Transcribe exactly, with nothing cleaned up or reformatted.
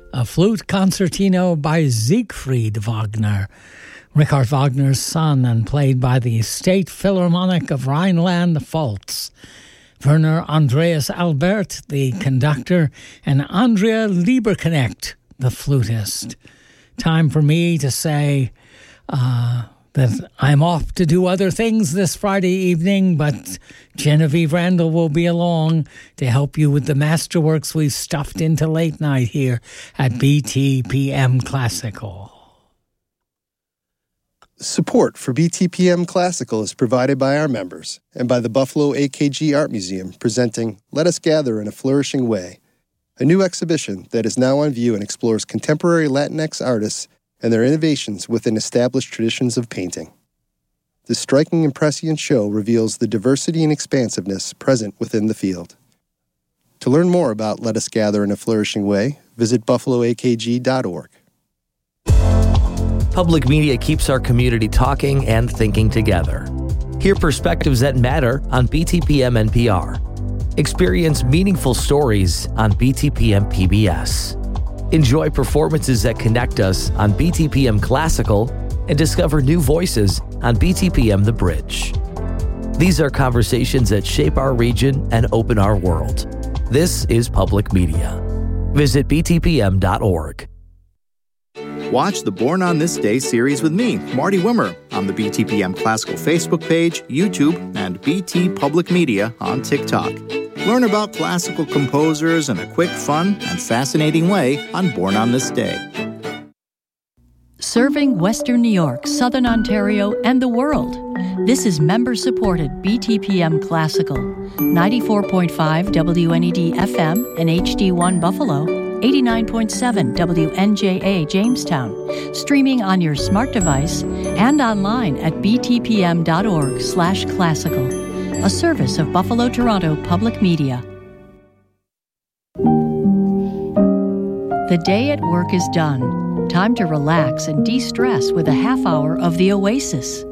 a flute concertino by Siegfried Wagner, Richard Wagner's son, and played by the State Philharmonic of Rhineland-Pfalz. Werner Andreas Albert, the conductor, and Andrea Lieberknecht, the flutist. Time for me to say uh, that I'm off to do other things this Friday evening, but Genevieve Randall will be along to help you with the masterworks we've stuffed into late night here at B T P M Classical. Support for B T P M Classical is provided by our members and by the Buffalo A K G Art Museum, presenting Let Us Gather in a Flourishing Way, a new exhibition that is now on view and explores contemporary Latinx artists and their innovations within established traditions of painting. This striking and prescient show reveals the diversity and expansiveness present within the field. To learn more about Let Us Gather in a Flourishing Way, visit buffalo a k g dot org. Public media keeps our community talking and thinking together. Hear perspectives that matter on B T P M N P R. Experience meaningful stories on B T P M P B S. Enjoy performances that connect us on B T P M Classical and discover new voices on B T P M The Bridge. These are conversations that shape our region and open our world. This is public media. Visit b t p m dot org. Watch the Born on This Day series with me, Marty Wimmer, on the B T P M Classical Facebook page, YouTube, and B T Public Media on TikTok. Learn about classical composers in a quick, fun, and fascinating way on Born on This Day. Serving Western New York, Southern Ontario, and the world. This is member-supported B T P M Classical, ninety-four point five W N E D F M and H D one Buffalo, eighty-nine point seven W N J A Jamestown, streaming on your smart device and online at b t p m dot org slash classical, a service of Buffalo Toronto Public Media. The day at work is done. Time to relax and de-stress with a half hour of The Oasis.